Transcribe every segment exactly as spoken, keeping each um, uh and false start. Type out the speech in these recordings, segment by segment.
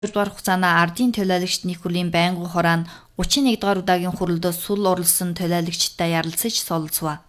дугаар хугацаана ардын төлөөлөгчд нийхүүлийн байнгын хороо гучин нэг дугаар удаагийн хурлдад сул оролцсон төлөөлөгчдтэй ярилцаж солилцов.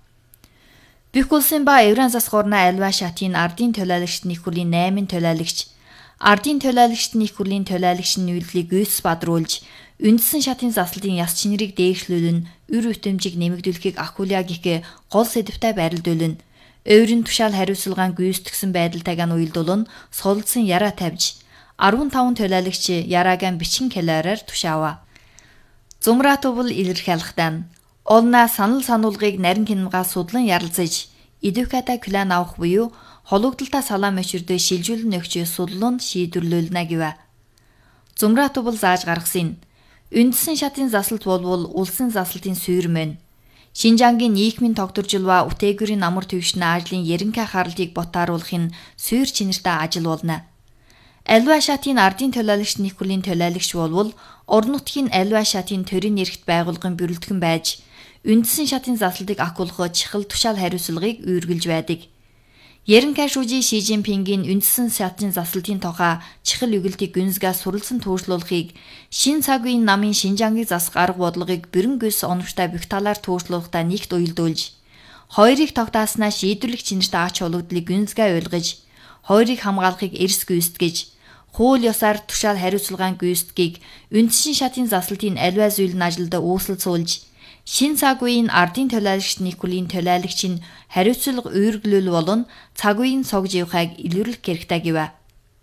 Бүх улсын ба Еврейн засаг орны альва шатын ардын төлөөлөгчд нийхүүлийн наймын төлөөлөгч, ардын төлөөлөгчд нийхүүлийн төлөөлөгчийн нийлдлийг гүйс бадруулж, үндсэн шатын заслын яс чинэрийг дээшлүүлэн, үр өтөмжийг нэмэгдүүлэхийг ахуулъя гэх гол сэдвтэй барилдуулна. Өөрийн тушаал хариуцлагаан гүйцэтгсэн байдалтайг нь уялдуулан солилцсон яраа тавьж, арван таван төлөөлөгч яраагаан бичин хэлээрээр тушаава. Зумраа тувал илэрхийлэхтэн олна санал сануулгыг нарийн кинемгаа судлан ярилцаж, эдүката клан авах буюу хологдолтой салаам өчирдөө шилжүүлэн өгч судлан шийдвэрлүүлнэ гэв. Зумраа тувал зааж гаргасан үндсэн шатын заслалт болвол улсын заслалтын суурь мөн. Шинжангийн нийгмийн тогтворжилва үтээгүүрийн амар төвшин ажлын ерөнхий харалтыг ботааруулахын суурь чинэртэй ажил болно. Альва шатын ардын төлөөлөгч нийхүүлийн төлөөлөгч болвол орон нутгийн альва шатын төрийн эрхт байгуулгын бүрэлдэхүүн байж, үндсэн шатын заслалтыг агуулгах чухал тушаал хариуцлагыг үүргэлж байдаг. Ерөнхий шүүжийн Ши Жинпингийн үндсэн шатын заслалтын тухай чухал өгүүлтийг гүнзгээс суралцсан туушруулахыг, шин цаг үеийн намын Шинжангийн засах арга бодлогыг бүрэн гүйс оновчтой бүх талаар туушруулахдаа нэгт уялдуулж, хоёрыг тогтааснаа шийдвэрлэх чинэртэй ач холбогдлыг гүнзгий ойлгож, хоёрыг хамгаалахыг эрс гүйцэтгэж, хууль ёсоор тушаал хариуцлагаан гүйцэтгийг үндсэн шатын заслалтын альва зүйл нь ажилд үүсэл суулж, шин цаг үеийн ардын төлөөлөгчд нийхүүлийн төлөөлөгчийн хариуцлага үүрглүүл болон цаг үеийн согж явахыг илрүүлэх хэрэгтэй гэв.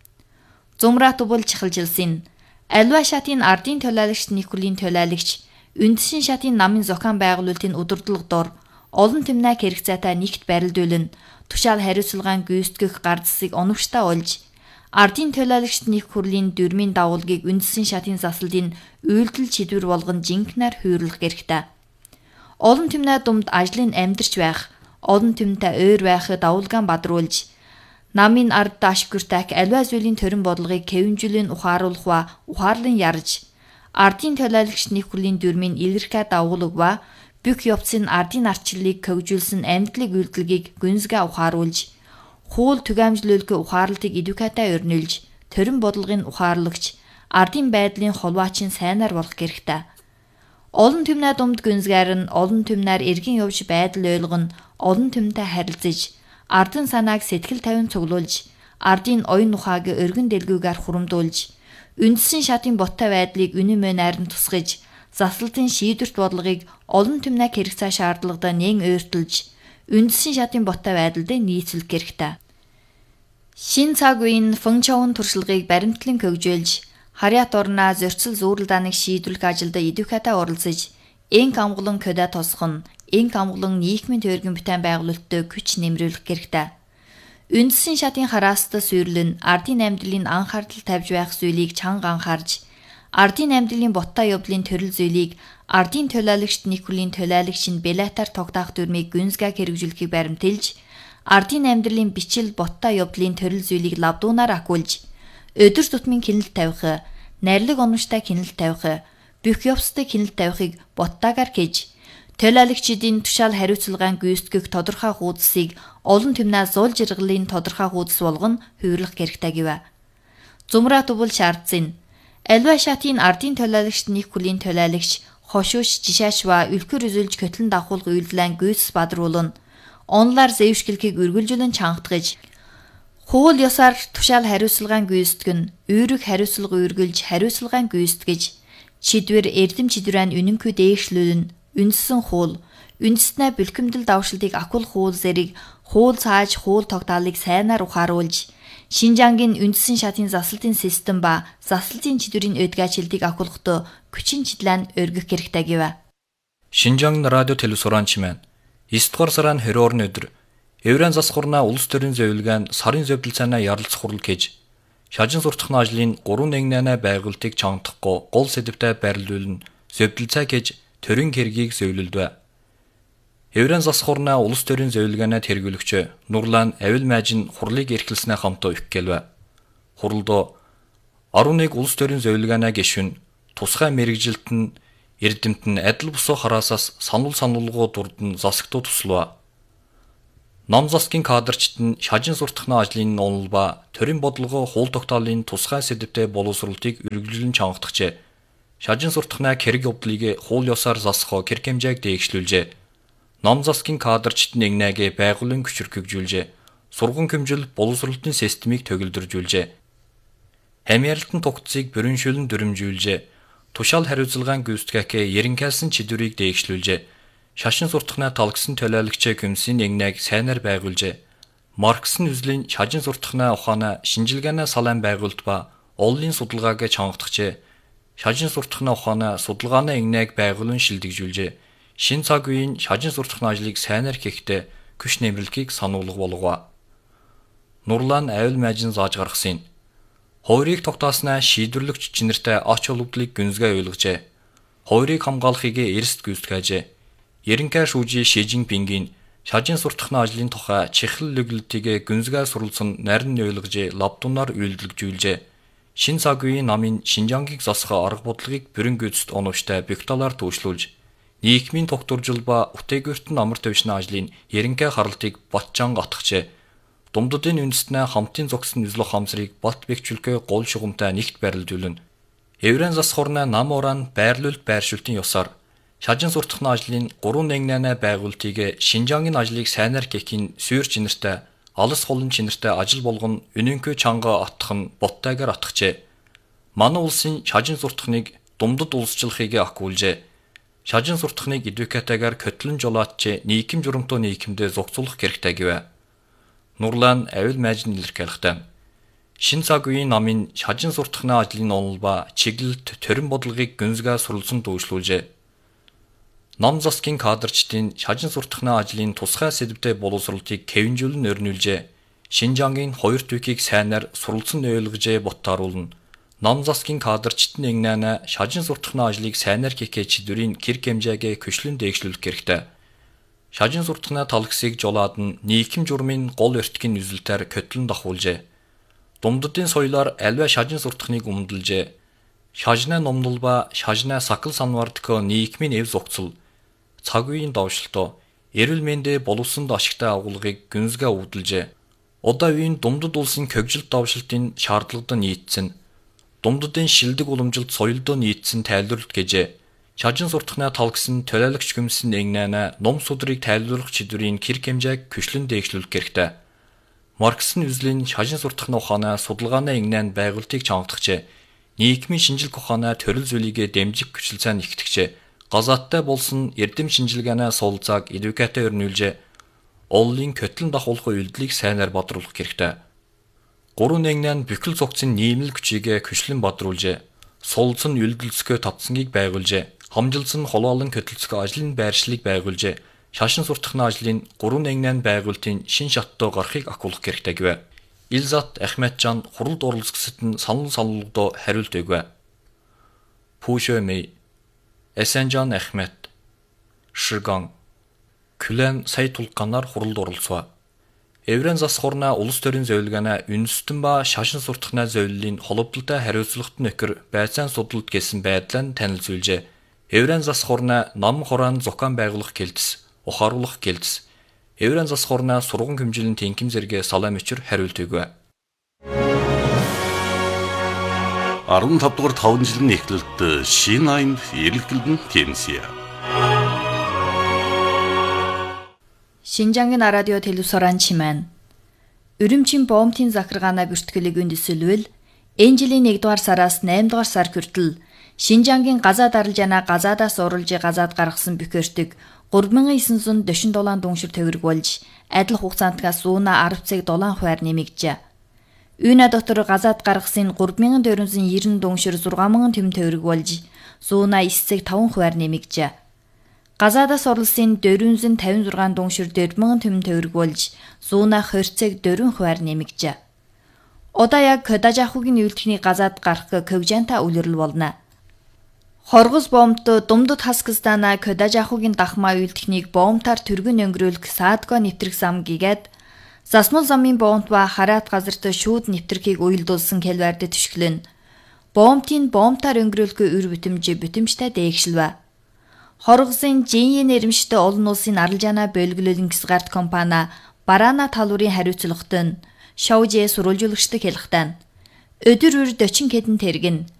Зумраа тувал чахалжилсан альва шатын ардын төлөөлөгчд нийхүүлийн төлөөлөгч үндсэн шатын намын зохион байгуулалтын удирдлага дор олон тэмнээ хэрэгцээтэй нэгт барилдуулна, тушаал хариуцлагаан гүйцэтгэх гар засыг оновчтой олж, ардын төлөөлөгчд нийхүүлийн дүрмийн дагуулгийг үндсэн шатын заслалтын үйлдэл чидвэр болгон жинхнээр хүйрлэх хэрэгтэй. Олон тэмнээ думд ажлын амьдарч байх, олон тэмнээ өөр байхыг давулгаан бадруулж, намын ард ашиггүртэх альва зүйлийн төрийн бодлогыг хэвэмжүүлэн ухааруулах ба ухаарлан ярьж, ардын төлөөлөгчд нийхүүлийн дүрмийн илэрхий дагуулг ба бүх явцын ардын арчлалыг хөгжүүлсэн амьдлыг үйлдэлгийг гүнзгий ухааруулж, хууль түгээмжлүүлэх ухаарлтыг эдүкатай өрнүүлж, төрийн бодлогын ухаарлагч, ардын байдлын холбоочин сайнаар болох хэрэгтэй. Олон тэмнээ думд гүнзгийр нь олон тэмнээр эргэн явж байдал ойлгоно, олон тэмнтэй харилцаж, ардын санааг сэтгэл тавин цуглуулж, ардын оюун ухааг өргөн дэлгүүгээр хурамдуулж, үндсэн шатын боттой байдлыг үнэн мөнээр нь тусгаж, заслалтын шийдвэрт бодлогыг олон тэмнээ хэрэгцээ шаардлагатай нэн өөртөлж, үндсэн шатын боттой байдалд нийцүүлэх хэрэгтэй. Шин цаг үеийн фэнчаун туршлагыг баримтлан хөгжүүлж, харьяат орноо зөрчил зүүрлэлдааныг шийдвэрлэх ажилд эдүкатай оролцож, энх амгалан көдө тосхон, энх амгалан нийгмийн төргийн бүтээн байгуулалттай күч нэмрүүлэх хэрэгтэй. Үндсэн шатын хараастд сүйрлэн ардын амьдралын анхаарал тавьж байх зүйлийг чанга анхаарж, ардын амьдралын боттой явдлын төрөл зүйлийг ардын төлөөлөгчд нийхүүлийн төлөөлөгчийн билетаар тогтоох дүрмийг гүнзгий хэрэгжүүлэхийг баримтэлж, ардын амьдралын бичил боттой явдлын төрөл зүйлийг лавдуунаар агуулж, өдөр тутмын хяналт тавих, найрлаг оновчтой хяналт тавих, бүх явцтай хяналт тавихыг боттаагаар хийж, төлөөлөгчдийн тушаал хариуцлагаан гүйцэтгэх тодорхой хуудсыг олон тэмнээ зул жаргалын тодорхой хуудас болгон хүйрлэх хэрэгтэй гэв. Зумраа тувал шаардсан альва шатын ардын төлөөлөгчд нийхүүлийн төлөөлөгч хошууш жишээш ба үлгэр үзүүлж көтлөн давхуулах үйлдэлэн гүйцэс бадруулна, онлаар зэвшгэлхийг үргэлжлүүлэн чангатгаж, хууль ёсоор тушаал хариуцлагаан гүйцэтгэн, үүрэг хариуцлага үргэлж хариуцлагаан гүйцэтгэж, чидвэр эрдэм чидвэрэн үнэнхүй дээшлүүлнэ, үндсэн хууль, үндэснээ бэлхэмдэл давшилтыг акул хууль зэрэг хууль цааж хууль тогтоолыг сайнаар ухааруулж, Шинжангийн үндсэн шатын заслалтын систем ба заслалтын чидвэрийн өдгөөчлөлтийг агуулгахдаа күчин чиглэн өргөх хэрэгтэй гэв. Шинжаан радио телевизорын чимэн эсдүгээр сарын хорь орны өдөр Еврейн засах орны улс төрийн зөвлөгөөнд сарын зөвлөл цаанаа ярилцах хурал хийж, шажин суртахны ажлын гурван нэгнээ байгуултыг чангадахгүй гол сэдвтэй барилдуулна, зөвлөл цай хийж төрийн хэргийг зөвлөлдөө. Еврейн засах орны улс төрийн зөвлөгөөнд хэрэглэгч Нурлан Авил Майжин хурлыг эрхэлснээ хамтаа их гэлвэ. Хуралд арван нэг улс төрийн зөвлөгөөний гишүүн тусгай мэрэгжилт нь эрдэмт нь адил бусуу хараасаас сануул сануулгуу дурдан засагтуу туслав. Ном засгийн кадрчид нь шажин суртахны ажлын онол ба төрийн бодлого хууль тогтоолын тусгай сэдвтэй боловсролтыг үргэлжлэн чангатгажээ. Шажин суртахны хэрэг явдлыг хууль ёсоор засах хэрэг хэмжээг дээгшлүүлжээ. Ном засгийн кадрчид нь игнэгээ байгууллагын хүчрхэгжүүлжээ. Сургууль хэмжил боловсролтын системийг төгөлдржүүлжээ. Хамьяалтын тогтцыг бүрэншүүлэн дүрмжүүлжээ. Тушаал хариуцлагын гүйцэтгэхээ ерөнхийлсэн чидүрийг дээгшлүүлжээ. Шашин суртахны талгсан төлөөлөгчөө комиссийн игнээг сайнаар байгуулжээ. Марксын үзлийн шажин суртахны ухааны шинжилгээний салаан байгуулалт ба оллын судалгааг чангатгажээ. Шажин суртахны ухааны судалгааны игнээг байгуулан шилдэгжүүлжээ. Шин цаг үеийн шажин суртахны ажлыг сайнаар хийхдээ күш нэмэрлэхийг сануулга болгоо. Нурлан авил майжин зааж гаргасан. Хойрыг тогтоосноо шийдвэрлэгч чинэртэй ач холбогдлыг гүнзгий ойлгожээ. Хойрыг хамгаалахыг эрсд гүйцэтгэжээ. Ерөнхий шүүжи Ши Жинпингийн шажин суртахны ажлын тухай чихрэл лөглөлтийг гүнзгий суралцсан нарийн ойлгожээ лабдунаар үйлдэлжүүлжээ. Шин цаг үеийн намын Шинжангийг засах арга бодлогыг бүрэн гүйцэд оновчтой бигталаар төвшлүүлж, нийгмийн тогтворжил ба үтээгүртэн амар төвшний ажлын ерөнхий харалтыг батчаан гатгажээ. Думдуудын үндэстнээ хамтын зогсон үзлөх хамсрыг бат бэхжүүлэхээ гол шугамтай нэгт байрлуулна. Еврейн засхорны нам уран байрлуулалт байршуултын ёсоор шажин суртахны ажлын гурван нэгнэнэ байгуулалтыг Шинжангийн ажлыг сайнаар хийхин сүйр чинэртэй, алс холон чинэртэй ажил болгон үнэнхүй чанга атах нь боттайгаар атгажээ. Манай улсын шажин суртахныг думдад улсчлахыг ахгуулжээ. Шажин суртахныг эдвокатагаар көтлөн жолоотч нийгэм журамтуу нийгэмдээ зохицуулах хэрэгтэй гэвэ. Нурлан авил майжин илэрхийлэхтэй. Шин цаг үеийн намын шажин суртахны ажлын онол ба чиглэлт төрийн бодлогыг гүнзгий суралцсан дүүшлүүлжээ. Ном засгийн кадрчдын шажин суртахны ажлын тусгай сэдвтэй боловсролтыг хэвэнжүүлэн өрнүүлжээ. Шинжангийн хоёр төвхийг сайнаар суралцсан ойлгожээ боттааруулна. Ном засгийн кадрчдын игнэна шажин суртахны ажлыг сайнаар хийхээ чидүрийн хэрэг хэмжээгээ көчлөн дээгшлүүлэх хэрэгтэй. Шажин суртахны талгсыг жолоод нь нийгэм журмын гол өртгийн үзэлтээр көтлөн давхуулжээ. Думддын соёлоор альва шажин суртахныг өмдөлжээ. Шажны номдол ба шажны сакал санвардко нийгмийн эв зохицол, цаг үеийн давшилтоо, эрүүл мэндэ боловсронд ашигтай агуулгыг гүнзгий өвдөлжээ. Удаа үеийн думдад улсын көгжилт давшилтын шаардлагад нийцсэн. Думддын шилдэг уламжилт соёлдоо нийцсэн тайлбарлалт гэжээ. Шажин суртахны талгсан төлөөлөгч комиссийн игнэна ном судрыг тайлбарлах чидүрийн хэрэг хэмжээг көчлөн дээгшлүүлэх хэрэгтэй. Марксын үзлийн шажин суртахны ухааны судалгааны игнэн байгуулалтыг чангатгажээ. Нийгмийн шинжилгээ ухааны төрөл зүйлийг дэмжих хүчилцэн ихтгэжээ. Газааттай болсон эрдэм шинжилгээний суулцааг эдвокатаа өрнүүлжээ. Оллын көтлөн давхуулах үйлдэлийг сайнаар бодруулах хэрэгтэй. Гурван нэгнэн бүхэл зогцын нийгмэл хүчийг көчлөн бодруулжээ. Суулцсан үйлдэлцгөө татсангийг байгуулжээ. Хамжилсан холоолон көтөлцгөө ажлын байршлыг байгуулжээ. Шашин суртахны ажлын гурван нэгнэн байгуулалтын шин шаттуу гарахыг ахуулах хэрэгтэй гэвэ. Илзат Ахмеджан хуралд оролцогсод нь санал саналгадоо хариулт өгвэ. Пушо Мэй, Эсенжан Ахмед, Шиган, Күлэн сая тулганаар хуралд оролцов. Еврейн засхорна улс төрийн зөвлөгөөний үндэстэн ба шашин суртахны зөвлөлийн холбогдолтой хариуцлагт нөхөр байцаан судалт гэсэн байдлаа танилцуулжээ. Еврейн засхорна ном хураан зохион байгуулах гэлтс, ухааруулах гэлтс. Еврейн засхорна сургууль хэмжээлийн тэнхим зэрэг салаа мөчөр хариулт өгвэ. арван тав дугаар таван жилийн эхлэлд шинэ аймд эрэлгэлдэн тэнсэ. Шинжангийн радио телевизоран чимэн. Өрөмчийн боомтын захиргааны бүртгэлийг үндэслэвэл энэ жилийн нэгдүгээр сараас наймдугаар сар хүртэл Шинжангийн газаад арилжаана газаадаас уралж газаад гаргасан бөхөртөг гурван мянган девять жүз дөрвөн дулаан дүншир төгрөг болж адил хугацаантгаас зүүнэ арав цаг дулаан хувиар нэмэгджээ. Үүнэ дотор газаад гаргасан гурван мянган дөрвөн жүз девяносто дүншир зургаан мянган тэм төгрөг болж зүүнэ девять цаг таван хувиар нэмэгджээ. Газаадаас орлсон дөрвөн жүз тавин зургаан дүншир дөрвөн мянган тэм төгрөг болж зүүнэ хоёр цаг дөрвөн хувиар нэмэгджээ. Удаа яг Кодажахугийн үйлдвэрийн газаад гарах көгжанта үлрэл болно. Хоргос боомт Думдад Хаскастана Кодажахугийн дахмаа үйлдвэрийг боомтаар түргэн өнгөрүүлэх Саадго нэвтрэх зам гигээд засмал замын боомт ба хараат газарт шүүд нэвтрхийг уйлдуулсан Кэлвард төшгөлн. Боомтын боомтаар өнгөрүүлэх үр бүтэмж бүтэмжтэй дээгшилвэ. Хоргосын Жинье нэрмжтэй олон улсын арилжаана бөлгөлөлн гисгард компани Бараана талуурын хариуцлагатай нь Шаужээ сурвалжуулагчдаг хэлэхтэн. Өдөр өр дөчин хэдэн тэргэн